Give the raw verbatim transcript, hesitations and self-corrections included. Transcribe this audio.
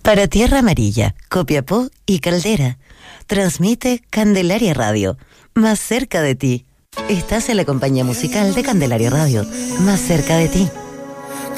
Para Tierra Amarilla, Copiapó y Caldera, transmite Candelaria Radio, más cerca de ti. Estás en la compañía musical de Candelaria Radio, más cerca de ti.